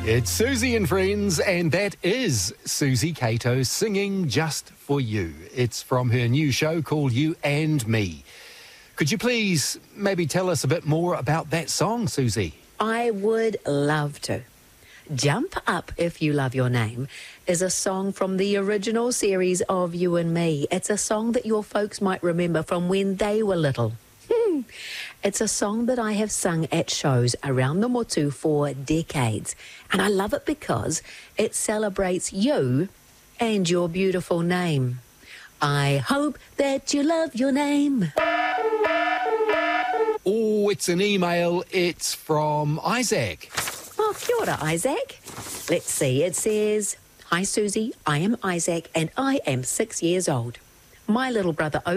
It's Susie and Friends, and that is Susie Cato singing Just For You. It's from her new show called You and Me. Could you please maybe tell us a bit more about that song, Susie? I would love to. Jump Up If You Love Your Name is a song from the original series of You and Me. It's a song that your folks might remember from when they were little. It's a song that I have sung at shows around the Motu for decades. And I love it because it celebrates you and your beautiful name. I hope that you love your name. Oh, it's an email. It's from Isaac. Oh, kia ora, Isaac. Let's see. It says, "Hi, Susie. I am Isaac and I am 6 years old. My little brother